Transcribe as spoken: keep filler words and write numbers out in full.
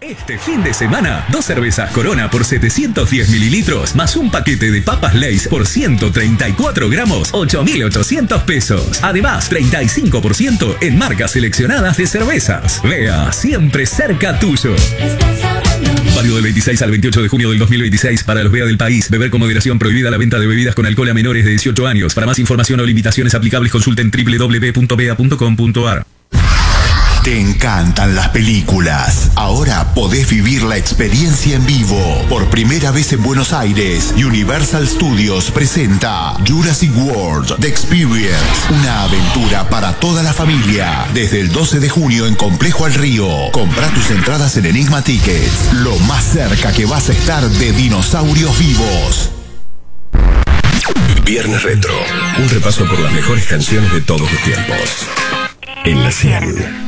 Este fin de semana, dos cervezas Corona por setecientos diez mililitros, más un paquete de papas Lay's por ciento treinta y cuatro gramos, ocho mil ochocientos pesos. Además, treinta y cinco por ciento en marcas seleccionadas de cervezas. Vea, siempre cerca tuyo. Válido del veintiséis al veintiocho de junio del dos mil veintiséis para los B A del país. Beber con moderación. Prohibida la venta de bebidas con alcohol a menores de dieciocho años. Para más información o limitaciones aplicables, consulten doble u doble u doble u punto b a punto com punto a r. Te encantan las películas. Ahora podés vivir la experiencia en vivo. Por primera vez en Buenos Aires, Universal Studios presenta Jurassic World The Experience. Una aventura para toda la familia. Desde el doce de junio en Complejo al Río. Comprá tus entradas en Enigma Tickets. Lo más cerca que vas a estar de dinosaurios vivos. Viernes Retro. Un repaso por las mejores canciones de todos los tiempos. En la cien.